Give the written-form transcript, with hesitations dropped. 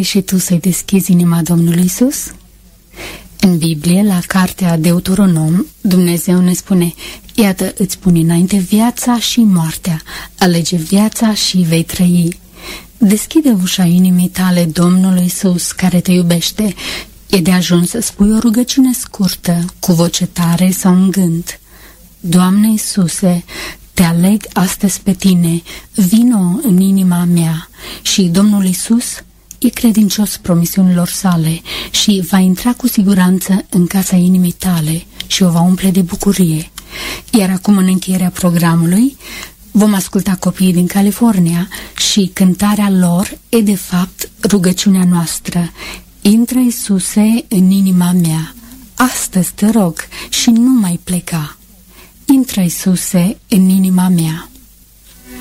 Vrei și tu să-i deschizi inima Domnului Iisus? În Biblie, la cartea Deuteronom, Dumnezeu ne spune: iată, îți pun înainte viața și moartea, alege viața și vei trăi. Deschide ușa inimii tale Domnului Iisus, care te iubește. E de ajuns să spui o rugăciune scurtă, cu voce tare sau în gând. Doamne Iisuse, te aleg astăzi pe tine, vino în inima mea. Și Domnul Iisus e credincios promisiunilor sale și va intra cu siguranță în casa inimii tale și o va umple de bucurie. Iar acum, în încheierea programului, vom asculta copiii din California și cântarea lor e de fapt rugăciunea noastră. Intră, Iisuse, în inima mea, astăzi te rog și nu mai pleca. Intră, Iisuse, în inima mea.